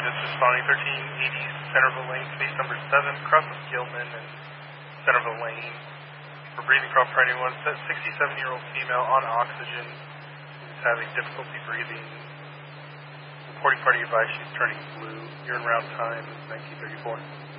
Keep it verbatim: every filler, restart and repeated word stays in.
this is Spawning thirteen eighty Centerville Lane, space number seven, across of Gilman and Centerville Lane. For breathing problem for anyone, sixty-seven-year-old female on oxygen who's having difficulty breathing. Reporting party advice, she's turning blue. Urine round time is nineteen thirty-four.